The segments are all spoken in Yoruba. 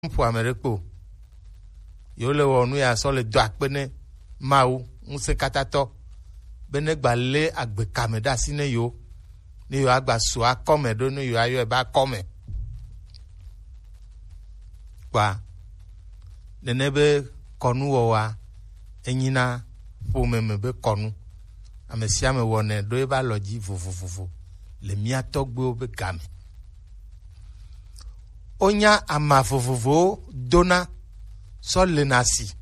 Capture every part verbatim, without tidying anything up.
Mpo Ameriko yo le wonu ya so le do akpene mawu nse katato bene gba le agbe kameda sine yo ni yo agba so akome do ni yo ayo e ba kome kwa nenebe konu wo wa enyina fo meme be konu amesia me wone do e ba loji vovovovo le mia togbe o be game onya ama vovovo dona so le nasi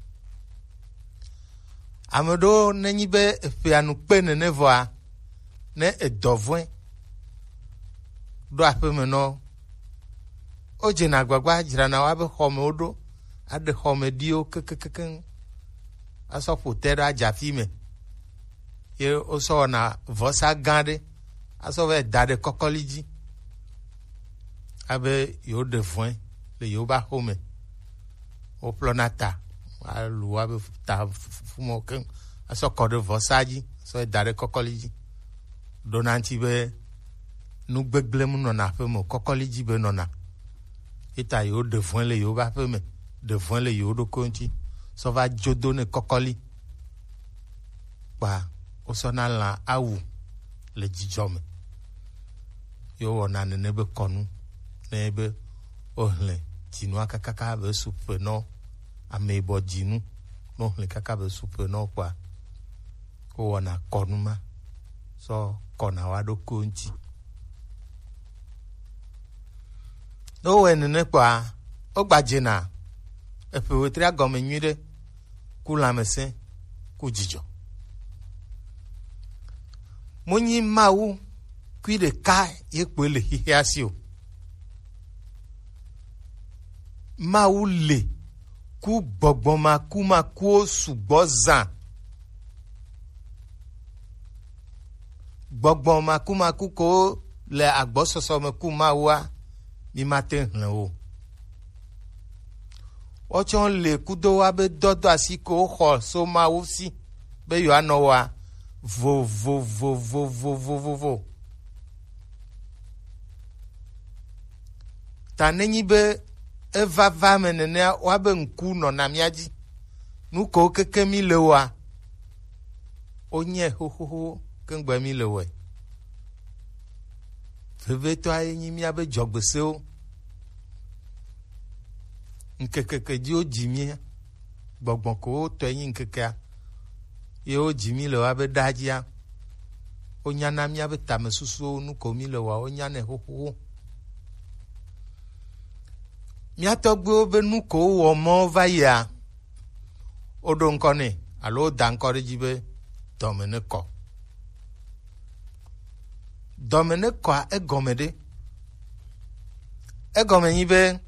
amedo nenyi be efe anu pe nene voa ne edovwen do ape me no o je na gbagba jira na wa be home odo ade home dio kekekeken aso potero ajafi me ye o so na vosa gande aso ve dade kokoliji abe yo devwen le yo ba home o plonata alu abe ta fumo ken aso kode vosaji so dade kokoliji donanti be nu gbegblem no na fe mo kokoliji be no na ita yo devwen le yo ba fe me devwen le yo do konti so va jodo ne kokoli ba o so na la awu le jijome yo wona ne ne be konu nebe ohle jinu akakaka be super no amebo jinu no hle kaka be super no kwa ko wona konuma so kona wado konti no wenene kwa ogbajena epe wetri agome nyide kula mese kujijo monyi mawu kwide ka yekpele hiasio ma ou le ku gbogbon ma ku ma ku o sugbo zan gbogbon ma ku ma ku ko le agbososo me ku ma wa mi matin hlen o o chon le ku do wa be dodo asiko ho so ma o si be yo ano wa vo vo vo vo vo vo vo vo ta nenyi be eva va menene wa be nku no na miaji nu ko keke mi lewa onye ho ho ho kengba mi lewe feve to ayi mi abe jogbese o nkekeke ji o jimi gbogbon ko to yin nkeke ye o jimi le wa be dajia onya na mi abe tamesusu nu ko mi lewa onya ne ho ho miatogbo be nuko wo mo vaya odo nkone alo dankore jibe domeneko domeneko egomede egomenyi be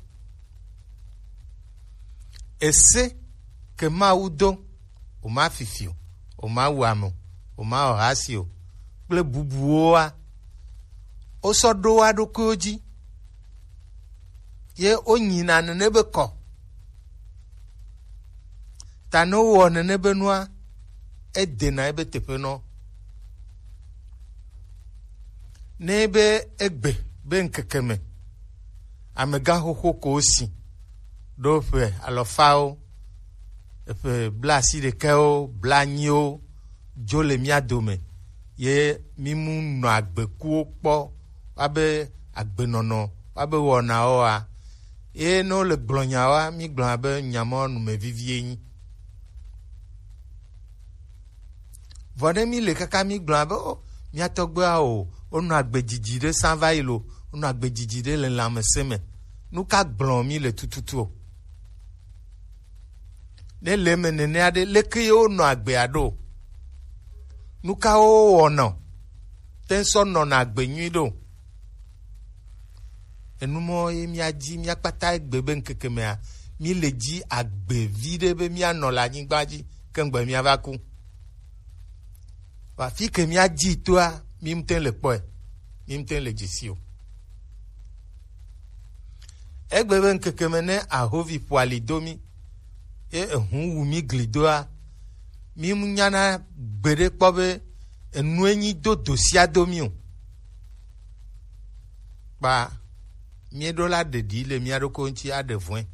ese ke ma udo o ma fifio o ma wamo o ma ohasio ple bubuoa o so do wa do koji ye onyina ne nebe ko ta no wo ne nebe noa e de na ebe tepe no nebe egbe be nkekeme amega hoho ko osi do fe alofao efe blasi de keo blanyo jole miadome ye mimu no agbeku opo abe agbenono abe wona oa e no le glonyawa mi glon abe nyamo nu me vivie yin vode mi le kaka mi glon abe o mi atogbe a o onu agbejiji de sanva ilo onu agbejiji de le lameseme nu ka glon mi le tututu o ne le menene ade le ke o no agbe ado nu ka o ono tenso no na agbenyu do enumo ye mi aji mi akpata egbebe nkeke mea mi le ji agbe vide be mi ano la nyigbaji kengbe mi avaku wa fi ke mi aji toa mi mten le poe mi mten le jisio egbebe nkeke mene ahovi poali domi e ehun wu mi glidoa mi munyana gbede pobe enu enyi do dosia domi o pa miedo la de di le miado konchi a de voin